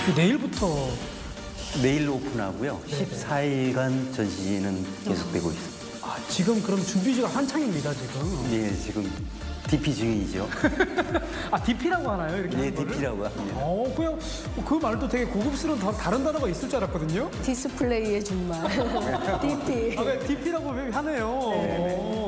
내일부터 내일 오픈하고요. 14일간 전시는 계속되고 있습니다. 아, 지금 그럼 준비가 한창입니다, 지금. 예, 지금 DP 중이죠. 아, DP라고 하나요? 이렇게 예, 하는 거를? DP라고 합니다. 그냥 그 말도 되게 고급스러운 다른 단어가 있을 줄 알았거든요. 디스플레이의 준말. DP. 아, 그냥 DP라고 하네요.